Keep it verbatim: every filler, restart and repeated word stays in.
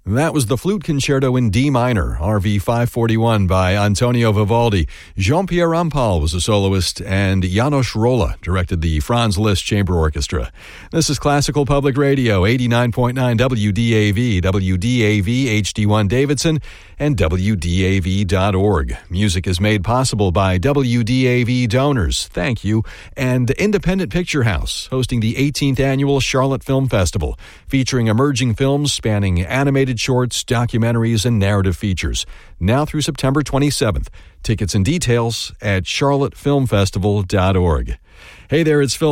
That was the Flute Concerto in D minor, R V five forty-one by Antonio Vivaldi. Jean-Pierre Rampal was a soloist, and Janos Rolla directed the Franz Liszt Chamber Orchestra. This is Classical Public Radio, eighty-nine point nine W D A V, W D A V H D one Davidson, and W D A V dot org. Music is made possible by W D A V donors, thank you, and Independent Picture House, hosting the eighteenth Annual Charlotte Film Festival, featuring emerging films spanning animated shorts, documentaries, and narrative features. Now through September twenty-seventh. Tickets and details at charlotte film festival dot org. Hey there, it's Phil.